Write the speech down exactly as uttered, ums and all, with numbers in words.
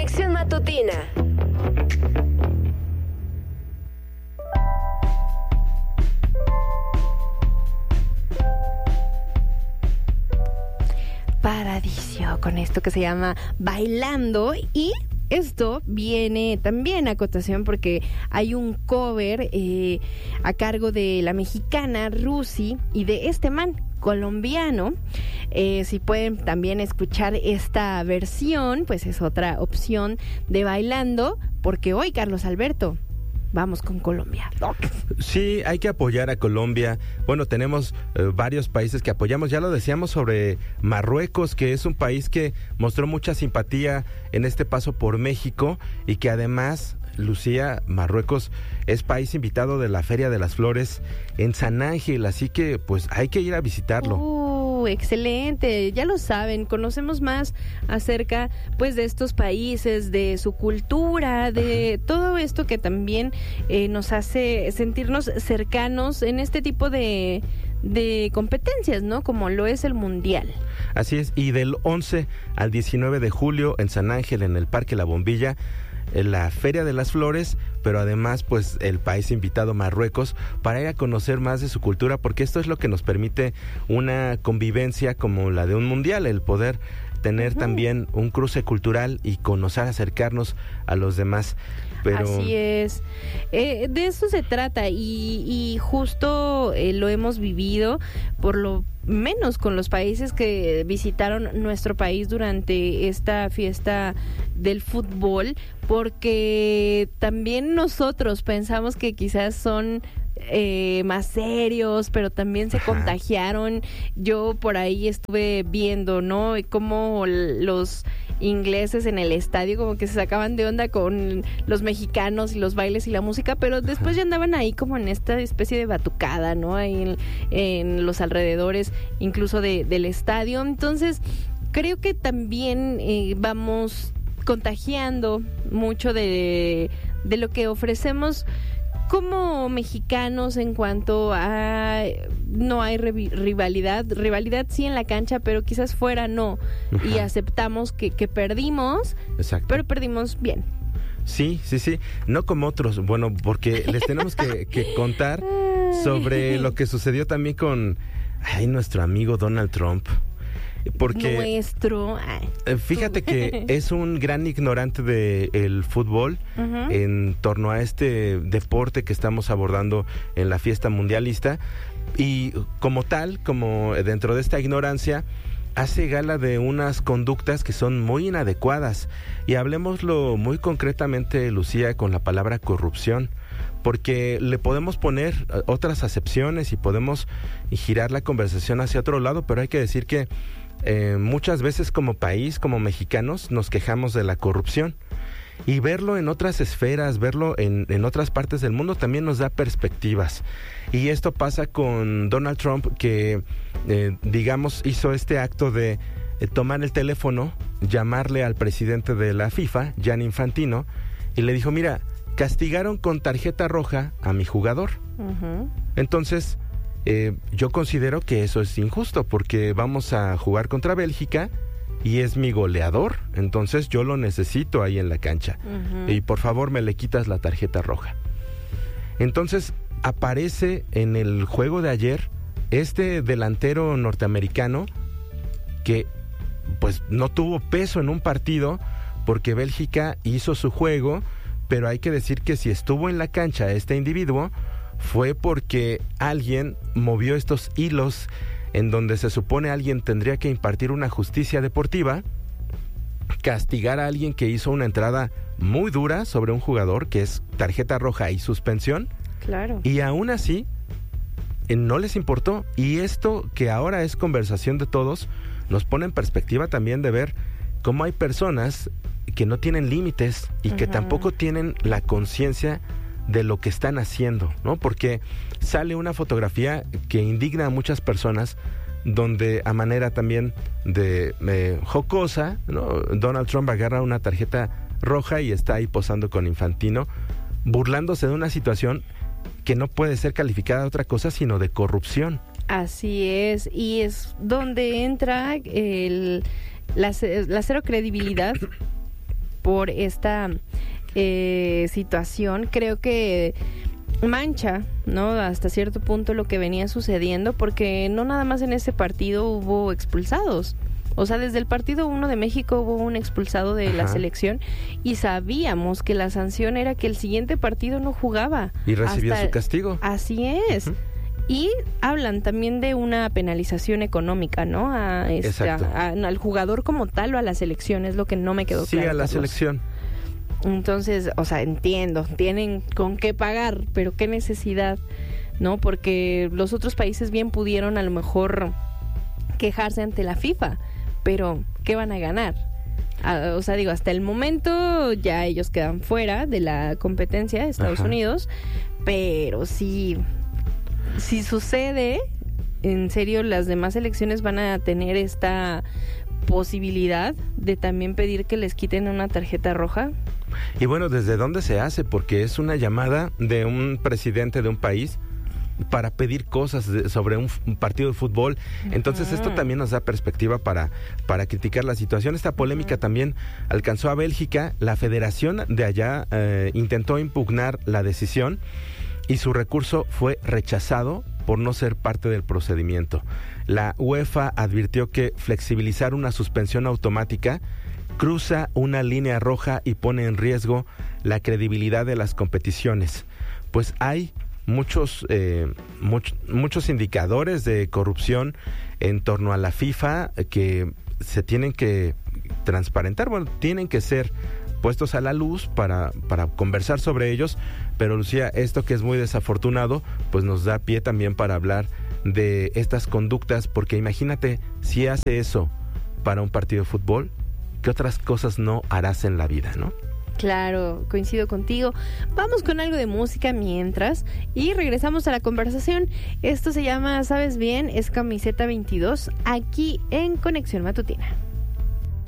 Conexión Matutina. Paradiso, con esto que se llama Bailando. Y esto viene también a cotación porque hay un cover eh, a cargo de la mexicana Rusi y de este man colombiano. Eh, si pueden también escuchar esta versión, pues es otra opción de Bailando, porque hoy, Carlos Alberto, vamos con Colombia. Sí, hay que apoyar a Colombia. Bueno, tenemos eh, varios países que apoyamos. Ya lo decíamos sobre Marruecos, que es un país que mostró mucha simpatía en este paso por México y que además, Lucía, Marruecos es país invitado de la Feria de las Flores en San Ángel, así que pues hay que ir a visitarlo. Uh, excelente, ya lo saben, conocemos más acerca pues de estos países, de su cultura, de Ajá. todo esto que también eh, nos hace sentirnos cercanos en este tipo de, de competencias, ¿no? Como lo es el Mundial. Así es, y del once al diecinueve de julio en San Ángel, en el Parque La Bombilla, la Feria de las Flores, pero además pues el país invitado Marruecos, para ir a conocer más de su cultura, porque esto es lo que nos permite una convivencia como la de un mundial, el poder tener uh-huh. también un cruce cultural y conocer, acercarnos a los demás. Pero... Así es, eh, de eso se trata y, y justo eh, lo hemos vivido, por lo menos con los países que visitaron nuestro país durante esta fiesta del fútbol, porque también nosotros pensamos que quizás son eh, más serios, pero también se Ajá. contagiaron. Yo por ahí estuve viendo, ¿no? Cómo los ingleses en el estadio como que se sacaban de onda con los mexicanos y los bailes y la música, pero después Ajá. ya andaban ahí como en esta especie de batucada, ¿no? Ahí en, en los alrededores incluso de, del estadio. Entonces creo que también eh, vamos contagiando mucho de, de lo que ofrecemos como mexicanos en cuanto a no hay revi- rivalidad, rivalidad sí en la cancha, pero quizás fuera no, Ajá. y aceptamos que, que perdimos, Exacto. pero perdimos bien. Sí, sí, sí, no como otros, bueno, porque les tenemos que, que contar sobre lo que sucedió también con ay, nuestro amigo Donald Trump. Porque nuestro ay, fíjate que es un gran ignorante del fútbol uh-huh. en torno a este deporte que estamos abordando en la fiesta mundialista, y como tal, como dentro de esta ignorancia, hace gala de unas conductas que son muy inadecuadas, y hablemoslo muy concretamente, Lucía, con la palabra corrupción, porque le podemos poner otras acepciones y podemos girar la conversación hacia otro lado, pero hay que decir que Eh, muchas veces como país, como mexicanos, nos quejamos de la corrupción, y verlo en otras esferas, verlo en, en otras partes del mundo también nos da perspectivas. Y esto pasa con Donald Trump, que eh, digamos hizo este acto de eh, tomar el teléfono, llamarle al presidente de la FIFA, Gianni Infantino, y le dijo: mira, castigaron con tarjeta roja a mi jugador. Uh-huh. Entonces Eh, yo considero que eso es injusto, porque vamos a jugar contra Bélgica y es mi goleador, entonces yo lo necesito ahí en la cancha. Uh-huh. Y por favor me le quitas la tarjeta roja. Entonces aparece en el juego de ayer este delantero norteamericano que pues no tuvo peso en un partido, porque Bélgica hizo su juego, pero hay que decir que si estuvo en la cancha este individuo fue porque alguien movió estos hilos en donde se supone alguien tendría que impartir una justicia deportiva, castigar a alguien que hizo una entrada muy dura sobre un jugador, que es tarjeta roja y suspensión. Claro. Y aún así eh, no les importó, y esto que ahora es conversación de todos nos pone en perspectiva también de ver cómo hay personas que no tienen límites y uh-huh. que tampoco tienen la conciencia de lo que están haciendo, ¿no? Porque sale una fotografía que indigna a muchas personas, donde a manera también de eh, jocosa, ¿no? Donald Trump agarra una tarjeta roja y está ahí posando con Infantino, burlándose de una situación que no puede ser calificada de otra cosa sino de corrupción. Así es, y es donde entra el, la, la cero credibilidad por esta eh, situación. Creo que mancha, ¿no? Hasta cierto punto lo que venía sucediendo, porque no nada más en ese partido hubo expulsados. O sea, desde el partido uno de México hubo un expulsado de Ajá. la selección y sabíamos que la sanción era que el siguiente partido no jugaba. Y recibía hasta... su castigo. Así es. Uh-huh. Y hablan también de una penalización económica, ¿no? A este, a, a, al jugador como tal o a la selección, es lo que no me quedó sí, claro. Sí, a la Carlos. selección. Entonces, o sea, entiendo, tienen con qué pagar, pero qué necesidad, ¿no? Porque los otros países bien pudieron a lo mejor quejarse ante la FIFA, pero ¿qué van a ganar? Ah, o sea, digo, hasta el momento ya ellos quedan fuera de la competencia de Estados Ajá. Unidos, pero sí... Si sucede, en serio, las demás elecciones van a tener esta posibilidad de también pedir que les quiten una tarjeta roja. Y bueno, ¿desde dónde se hace? Porque es una llamada de un presidente de un país para pedir cosas de, sobre un, un partido de fútbol. Entonces uh-huh. esto también nos da perspectiva para, para criticar la situación. Esta polémica uh-huh. también alcanzó a Bélgica. La federación de allá eh, intentó impugnar la decisión y su recurso fue rechazado por no ser parte del procedimiento. La UEFA advirtió que flexibilizar una suspensión automática cruza una línea roja y pone en riesgo la credibilidad de las competiciones, pues hay muchos, eh, much, muchos indicadores de corrupción en torno a la FIFA que se tienen que transparentar, bueno, tienen que ser puestos a la luz para, para conversar sobre ellos, pero Lucía, esto que es muy desafortunado, pues nos da pie también para hablar de estas conductas, porque imagínate, si hace eso para un partido de fútbol, ¿qué otras cosas no harás en la vida, no? Claro, coincido contigo. Vamos con algo de música mientras y regresamos a la conversación. Esto se llama, ¿sabes bien? Es Camiseta veintidós, aquí en Conexión Matutina.